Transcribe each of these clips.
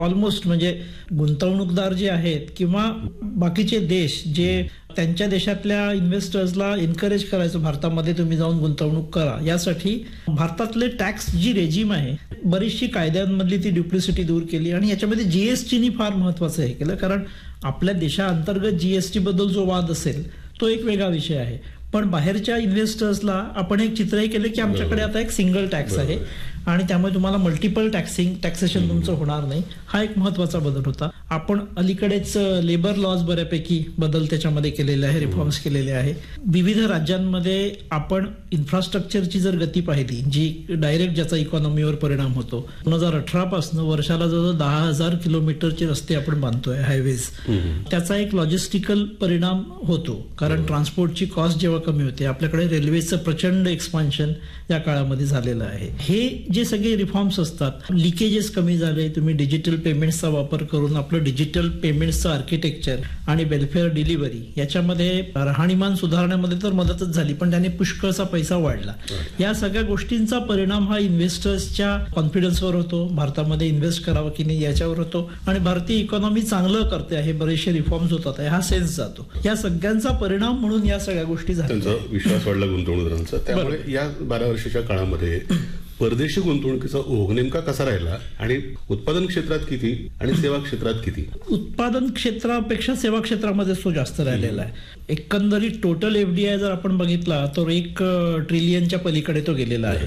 Almost म्हणजे गुंतवणूकदार जे आहेत किंवा बाकीचे देश जे त्यांच्या देशातल्या इन्व्हेस्टर्सला एनकरेज करायचं भारतामध्ये तुम्ही जाऊन गुंतवणूक करा, यासाठी भारतातले टॅक्स जी रेजिम आहे बरीचशी कायद्यांमधली ती ड्युप्लिसिटी दूर केली आणि याच्यामध्ये जीएसटीनी फार महत्वाचं हे केलं. कारण आपल्या देशाअंतर्गत जीएसटी बद्दल जो वाद असेल तो एक वेगळा विषय आहे, पण बाहेरच्या इन्व्हेस्टर्सला आपण एक चित्रही केलं की आमच्याकडे आता एक सिंगल टॅक्स आहे आणि त्यामुळे तुम्हाला मल्टिपल टॅक्सेशन तुमचं होणार नाही. हा एक महत्वाचा बदल होता. आपण अलीकडेच लेबर लॉज बऱ्यापैकी बदल त्याच्यामध्ये केलेले आहे, रिफॉर्म्स केलेले आहे. विविध राज्यांमध्ये आपण इन्फ्रास्ट्रक्चरची जर गती पाहिली जी डायरेक्ट ज्याचा इकॉनॉमीवर परिणाम होतो, 2018 पासून वर्षाला जवळ 10,000 किलोमीटरचे रस्ते आपण बांधतोय, हायवेज. त्याचा एक लॉजिस्टिकल परिणाम होतो कारण ट्रान्सपोर्टची कॉस्ट जेव्हा कमी होते, आपल्याकडे रेल्वेचं प्रचंड एक्सपान्शन या काळामध्ये झालेलं आहे. हे जे सगळे रिफॉर्म्स असतात, लिकेजेस कमी झाले, तुम्ही डिजिटल पेमेंट्सचा वापर करून आपलं डिजिटल पेमेंट्सचं आर्किटेक्चर आणि वेलफेअर डिलिव्हरी याच्यामध्ये राहणीमान सुधारण्यामध्ये तर मदतच झाली, पण त्याने पुष्कळचा पैसा वाढला. या सगळ्या गोष्टींचा परिणाम हा इन्व्हेस्टर्सच्या कॉन्फिडन्सवर होतो, भारतामध्ये इन्व्हेस्ट करावं की नाही याच्यावर होतो आणि भारतीय इकॉनॉमी चांगलं करते आहे, बरेचसे रिफॉर्म्स होतात आहे हा सेन्स जातो. या सगळ्यांचा परिणाम म्हणून या सगळ्या गोष्टी झाल्या. त्यांचा विश्वास वाढला गुंतवणूकदारांचा. त्यामुळे या 12 वर्षाच्या काळामध्ये परदेशी गुंतवणुकीचा ओघ नेमका कसा राहिला आणि उत्पादन क्षेत्रात किती आणि सेवा क्षेत्रात किती? उत्पादन क्षेत्रापेक्षा सेवा क्षेत्रामध्ये तो जास्त राहिलेला आहे. एकंदरीत टोटल एफडीआय जर आपण बघितला तर 1 ट्रिलियनच्या पलीकडे तो गेलेला आहे.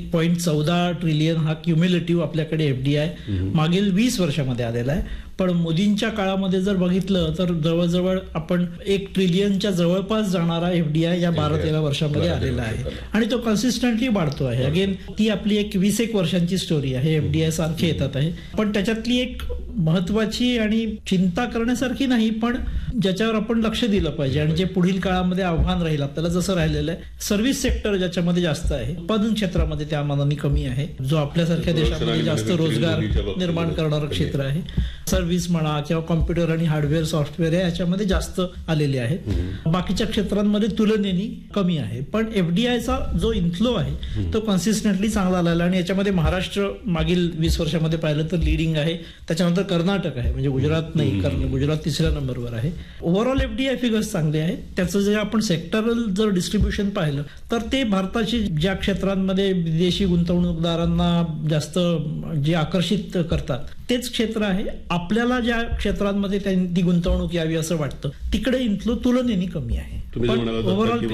1.14 ट्रिलियन हा क्युम्युलेटिव्ह आपल्याकडे एफडीआय मागील 20 वर्षामध्ये आलेला आहे. पण मोदींच्या काळामध्ये जर बघितलं तर जवळजवळ आपण 1 ट्रिलियनच्या जवळपास जाणारा एफडीआय या 12-13 वर्षामध्ये आलेला आहे आणि तो कन्सिस्टंटली वाढतो आहे. अगेन ती आपली एक 20-1 वर्षांची स्टोरी आहे. एफडीआय सारखे येतात आहे, पण त्याच्यातली एक महत्वाची आणि चिंता करण्यासारखी नाही, पण ज्याच्यावर आपण लक्ष दिलं पाहिजे आणि जे पुढील काळामध्ये आव्हान राहील आपल्याला जसं राहिलेलं आहे, सर्व्हिस सेक्टर ज्याच्यामध्ये जास्त आहे, उत्पादन क्षेत्रामध्ये त्या मानाने कमी आहे, जो आपल्यासारख्या देशामध्ये जास्त रोजगार निर्माण करणारं क्षेत्र आहे. सर्व्हिस म्हणा किंवा कॉम्प्युटर आणि हार्डवेअर सॉफ्टवेअर याच्यामध्ये जास्त आलेले आहेत. बाकीच्या क्षेत्रांमध्ये तुलनेने कमी आहे, पण एफडीआयचा जो इन्फ्लो आहे तो कन्सिस्टंटली चांगला आलेला आणि याच्यामध्ये महाराष्ट्र मागील 20 वर्षामध्ये पाहिलं तर लिडिंग आहे. त्याच्यानंतर कर्नाटक आहे, म्हणजे गुजरात नाही, गुजरात 3ऱ्या नंबरवर आहे. ओव्हरऑल एफडीआय फिगर्स चांगले आहेत. त्याचं जे आपण सेक्टरल जर डिस्ट्रीब्युशन पाहिलं तर ते भारताची ज्या क्षेत्रांमध्ये विदेशी गुंतवणूकदारांना जास्त जे आकर्षित करतात तेच क्षेत्र आहे. आपल्याला ज्या क्षेत्रांमध्ये ती गुंतवणूक यावी असं वाटतं तिकडे इन्फ्लो तुलनेने कमी आहे. ओव्हरऑल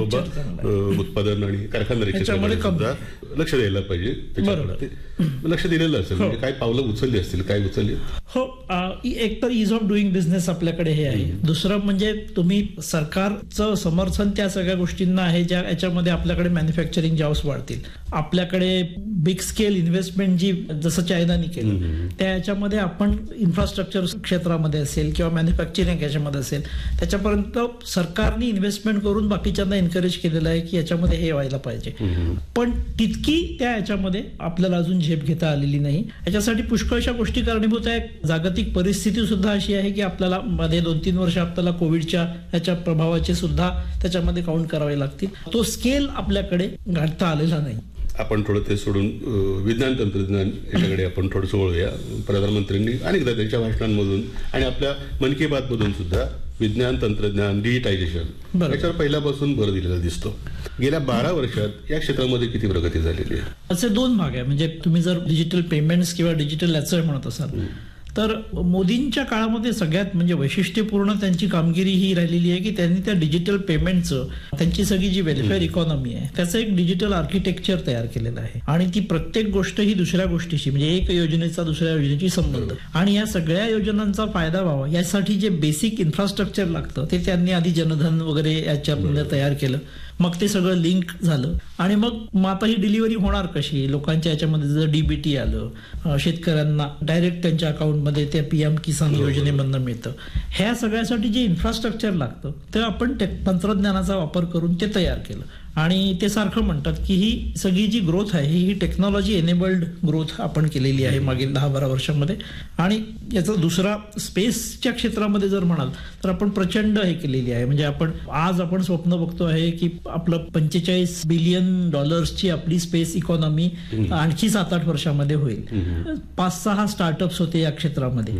उत्पादन आणि कारखानदारी क्षेत्रामध्ये लक्ष द्यायला पाहिजे. लक्ष दिलेलं असेल, म्हणजे काय पावलं उचलली असतील, काय उचलली? हो, एक तर इज ऑफ डुईंग बिझनेस आपल्याकडे हे आहे. दुसरं म्हणजे तुम्ही सरकारचं समर्थन त्या सगळ्या गोष्टींना आहे ज्या याच्यामध्ये आपल्याकडे मॅन्युफॅक्चरिंग जॉब्स वाढतील. आपल्याकडे बिग स्केल इन्व्हेस्टमेंट जी जसं चायनाने केलं त्या याच्यामध्ये आपण इन्फ्रास्ट्रक्चर क्षेत्रामध्ये असेल किंवा मॅन्युफॅक्चरिंग याच्यामध्ये असेल त्याच्यापर्यंत सरकारने इन्व्हेस्टमेंट करून बाकीच्यांना एनकरेज केलेलं आहे की याच्यामध्ये हे व्हायला पाहिजे, पण तितकी त्या याच्यामध्ये आपल्याला अजून झेप घेता आलेली नाही. याच्यासाठी पुष्कळशा गोष्टी कारणीभूत आहे. जागतिक परिस्थिती सुद्धा अशी आहे की आपल्याला मध्ये 2-3 वर्ष आपल्याला कोविडच्या याच्या प्रभावाचे सुद्धा त्याच्यामध्ये काउंट करावे लागतील. तो स्केल आपल्याकडे गाठता आलेला नाही. आपण थोडं ते सोडून विज्ञान तंत्रज्ञान याच्याकडे आपण थोडंसं वळूया. प्रधानमंत्र्यांनी अनेकदा त्यांच्या भाषणांमधून आणि आपल्या मन की बात मधून सुद्धा विज्ञान तंत्रज्ञान, डिजिटायझेशन याच्यावर पहिल्यापासून भर दिलेला दिसतो. गेल्या 12 वर्षात या क्षेत्रामध्ये किती प्रगती झालेली आहे? असे 2 भाग आहे. म्हणजे तुम्ही जर डिजिटल पेमेंट्स किंवा डिजिटल ॲसेट म्हणत असाल तर मोदींच्या काळामध्ये सगळ्यात म्हणजे वैशिष्ट्यपूर्ण त्यांची कामगिरी ही राहिलेली आहे की त्यांनी त्या डिजिटल पेमेंटचं, त्यांची सगळी जी वेलफेअर इकॉनॉमी आहे त्याचं एक डिजिटल आर्किटेक्चर तयार केलेलं आहे आणि ती प्रत्येक गोष्ट ही दुसऱ्या गोष्टीशी, म्हणजे एक योजनेचा दुसऱ्या योजनेची संबंध आणि या सगळ्या योजनांचा फायदा व्हावा यासाठी जे बेसिक इन्फ्रास्ट्रक्चर लागतं ते त्यांनी आधी जनधन वगैरे याच्यामध्ये तयार केलं. मग ते सगळं लिंक झालं आणि मग आता ही डिलिव्हरी होणार कशी? लोकांच्या याच्यामध्ये जर डीबीटी आलं, शेतकऱ्यांना डायरेक्ट त्यांच्या अकाउंटमध्ये त्या पीएम किसान योजनेमधनं मिळतं. ह्या सगळ्यासाठी जे इन्फ्रास्ट्रक्चर लागतं ते आपण तंत्रज्ञानाचा वापर करून ते तयार केलं आणि ते सारखं म्हणतात की ही सगळी जी ग्रोथ आहे ही टेक्नॉलॉजी एनेबल्ड ग्रोथ आपण केलेली आहे मागील 10-12 वर्षामध्ये. आणि याचा दुसरा स्पेसच्या क्षेत्रामध्ये जर म्हणाल तर आपण प्रचंड हे केलेली आहे. म्हणजे आज आपण स्वप्न बघतो आहे की आपलं $45 बिलियन आपली स्पेस इकॉनॉमी आणखी 7-8 वर्षामध्ये होईल. 5-6 स्टार्टअप्स होते या क्षेत्रामध्ये.